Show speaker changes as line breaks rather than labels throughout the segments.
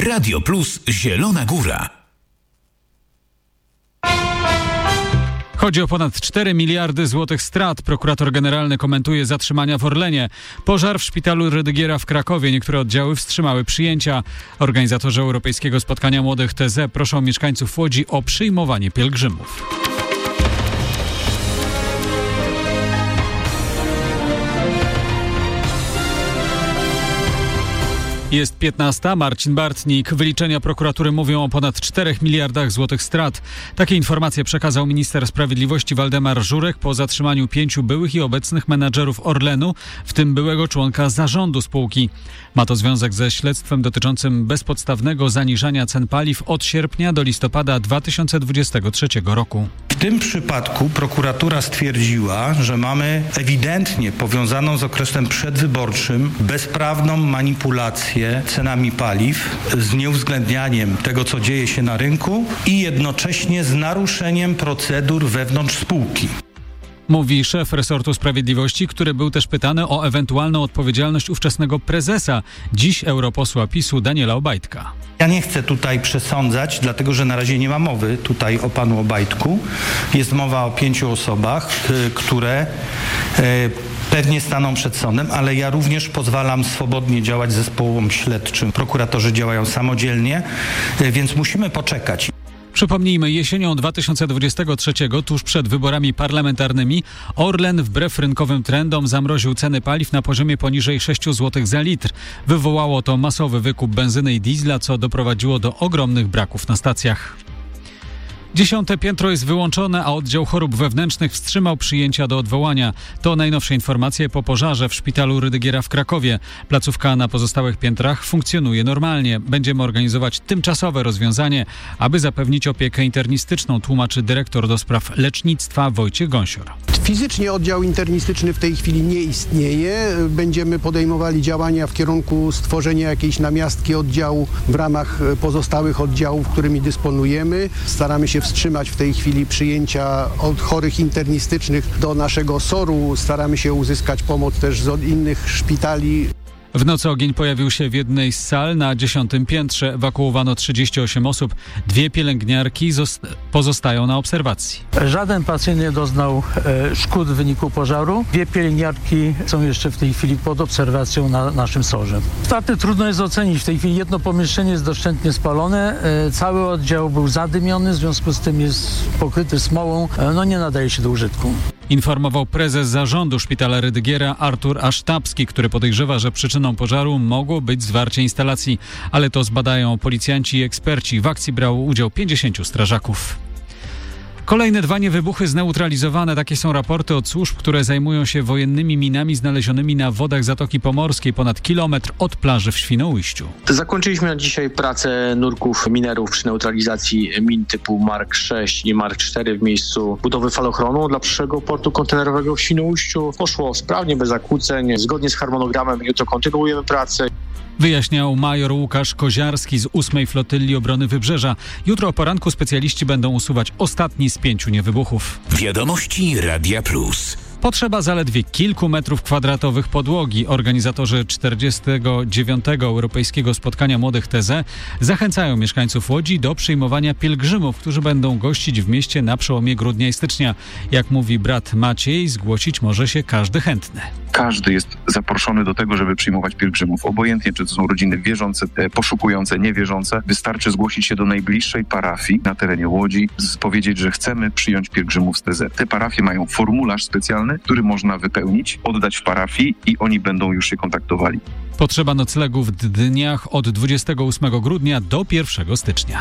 Radio Plus Zielona Góra.
Chodzi o ponad 4 miliardy złotych strat. Prokurator generalny komentuje zatrzymania w Orlenie. Pożar w szpitalu Rydygiera w Krakowie. Niektóre oddziały wstrzymały przyjęcia. Organizatorzy Europejskiego Spotkania Młodych TZ proszą mieszkańców Łodzi o przyjmowanie pielgrzymów. Jest 15. Marcin Bartnik. Wyliczenia prokuratury mówią o ponad 4 miliardach złotych strat. Takie informacje przekazał minister sprawiedliwości Waldemar Żurek po zatrzymaniu 5 byłych i obecnych menadżerów Orlenu, w tym byłego członka zarządu spółki. Ma to związek ze śledztwem dotyczącym bezpodstawnego zaniżania cen paliw od sierpnia do listopada 2023 roku.
W tym przypadku prokuratura stwierdziła, że mamy ewidentnie powiązaną z okresem przedwyborczym bezprawną manipulację cenami paliw z nieuwzględnianiem tego, co dzieje się na rynku i jednocześnie z naruszeniem procedur wewnątrz spółki.
Mówi szef resortu sprawiedliwości, który był też pytany o ewentualną odpowiedzialność ówczesnego prezesa, dziś europosła PiS-u Daniela Obajtka.
Ja nie chcę tutaj przesądzać, dlatego że na razie nie ma mowy tutaj o panu Obajtku. Jest mowa o 5 osobach, które pewnie staną przed sądem, ale ja również pozwalam swobodnie działać zespołom śledczym. Prokuratorzy działają samodzielnie, więc musimy poczekać.
Przypomnijmy, jesienią 2023, tuż przed wyborami parlamentarnymi, Orlen wbrew rynkowym trendom zamroził ceny paliw na poziomie poniżej 6 zł za litr. Wywołało to masowy wykup benzyny i diesla, co doprowadziło do ogromnych braków na stacjach. 10. piętro jest wyłączone, a oddział chorób wewnętrznych wstrzymał przyjęcia do odwołania. To najnowsze informacje po pożarze w szpitalu Rydygiera w Krakowie. Placówka na pozostałych piętrach funkcjonuje normalnie. Będziemy organizować tymczasowe rozwiązanie, aby zapewnić opiekę internistyczną, tłumaczy dyrektor do spraw lecznictwa Wojciech Gąsior.
Fizycznie oddział internistyczny w tej chwili nie istnieje. Będziemy podejmowali działania w kierunku stworzenia jakiejś namiastki oddziału w ramach pozostałych oddziałów, którymi dysponujemy. Staramy się wstrzymać w tej chwili przyjęcia od chorych internistycznych do naszego SOR-u. Staramy się uzyskać pomoc też z innych szpitali.
W nocy ogień pojawił się w jednej z sal na 10. piętrze. Ewakuowano 38 osób. 2 pielęgniarki pozostają na obserwacji.
Żaden pacjent nie doznał szkód w wyniku pożaru. 2 pielęgniarki są jeszcze w tej chwili pod obserwacją na naszym SOR-ze. Straty trudno jest ocenić. W tej chwili jedno pomieszczenie jest doszczętnie spalone. Cały oddział był zadymiony, w związku z tym jest pokryty smołą. Nie nadaje się do użytku.
Informował prezes zarządu szpitala Rydygiera Artur Asztabski, który podejrzewa, że przyczyną pożaru mogło być zwarcie instalacji, ale to zbadają policjanci i eksperci. W akcji brało udział 50 strażaków. Kolejne 2 niewybuchy zneutralizowane. Takie są raporty od służb, które zajmują się wojennymi minami znalezionymi na wodach Zatoki Pomorskiej, ponad kilometr od plaży w Świnoujściu.
Zakończyliśmy na dzisiaj pracę nurków minerów przy neutralizacji min typu Mark 6 i Mark 4 w miejscu budowy falochronu dla przyszłego portu kontenerowego w Świnoujściu. Poszło sprawnie, bez zakłóceń. Zgodnie z harmonogramem jutro kontynuujemy pracę.
Wyjaśniał major Łukasz Koziarski z 8. Flotyli Obrony Wybrzeża. Jutro o poranku specjaliści będą usuwać ostatni z 5 niewybuchów.
Wiadomości Radia Plus.
Potrzeba zaledwie kilku metrów kwadratowych podłogi. Organizatorzy 49. Europejskiego Spotkania Młodych TZ zachęcają mieszkańców Łodzi do przyjmowania pielgrzymów, którzy będą gościć w mieście na przełomie grudnia i stycznia. Jak mówi brat Maciej, zgłosić może się każdy chętny.
Każdy jest zaproszony do tego, żeby przyjmować pielgrzymów. Obojętnie, czy to są rodziny wierzące, poszukujące, niewierzące. Wystarczy zgłosić się do najbliższej parafii na terenie Łodzi, powiedzieć, że chcemy przyjąć pielgrzymów z TZ. Te parafie mają formularz specjalny, który można wypełnić, oddać w parafii i oni będą już się kontaktowali.
Potrzeba noclegu w dniach od 28 grudnia do 1 stycznia.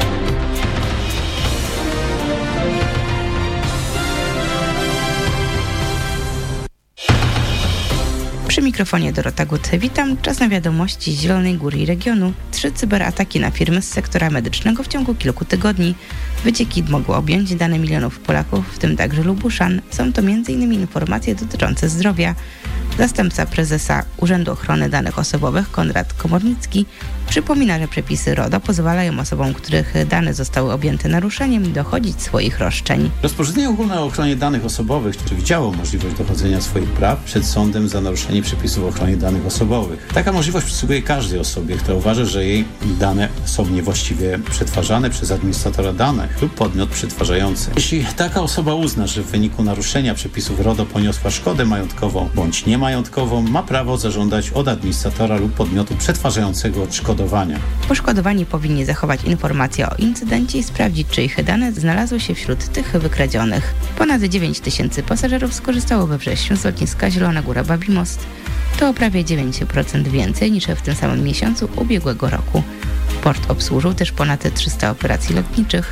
Przy mikrofonie Dorota Gut. Witam. Czas na wiadomości z Zielonej Góry i regionu. 3 cyberataki na firmy z sektora medycznego w ciągu kilku tygodni. Wycieki mogą objąć dane milionów Polaków, w tym także Lubuszan. Są to m.in. informacje dotyczące zdrowia. Zastępca prezesa Urzędu Ochrony Danych Osobowych Konrad Komornicki przypomina, że przepisy RODO pozwalają osobom, których dane zostały objęte naruszeniem, dochodzić swoich roszczeń.
Rozporządzenie ogólne o ochronie danych osobowych przewidziało możliwość dochodzenia swoich praw przed sądem za naruszenie przepisów o ochronie danych osobowych. Taka możliwość przysługuje każdej osobie, która uważa, że jej dane są niewłaściwie przetwarzane przez administratora danych lub podmiot przetwarzający. Jeśli taka osoba uzna, że w wyniku naruszenia przepisów RODO poniosła szkodę majątkową bądź niemajątkową, ma prawo zażądać od administratora lub podmiotu przetwarzającego odszkodowania.
Poszkodowani powinni zachować informacje o incydencie i sprawdzić, czy ich dane znalazły się wśród tych wykradzionych. Ponad 9 000 pasażerów skorzystało we wrześniu z lotniska Zielona Góra Babimost. To o prawie 9% więcej niż w tym samym miesiącu ubiegłego roku. Port obsłużył też ponad 300 operacji lotniczych.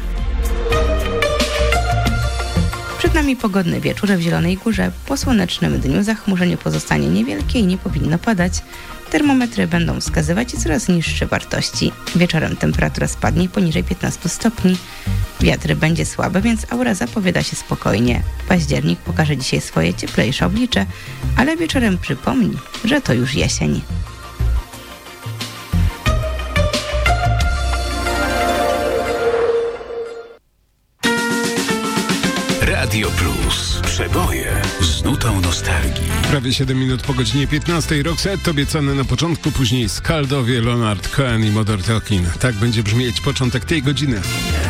Przed nami pogodny wieczór w Zielonej Górze. Po słonecznym dniu zachmurzenie pozostanie niewielkie i nie powinno padać. Termometry będą wskazywać coraz niższe wartości. Wieczorem temperatura spadnie poniżej 15 stopni. Wiatr będzie słaby, więc aura zapowiada się spokojnie. Październik pokaże dzisiaj swoje cieplejsze oblicze, ale wieczorem przypomni, że to już jesień.
Radio Plus. Przeboje z nutą nostalgii.
Prawie 7 minut po godzinie 15. Roxette obiecane na początku, później Skaldowie, Leonard Cohen i Modern Talking. Tak będzie brzmieć początek tej godziny.